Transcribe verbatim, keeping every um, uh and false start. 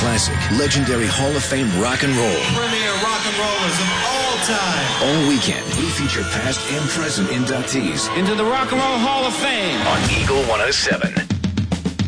classic, legendary Hall of Fame rock and roll. Premier rock and rollers of all time. All weekend, we feature past and present inductees into the Rock and Roll Hall of Fame on Eagle one oh seven.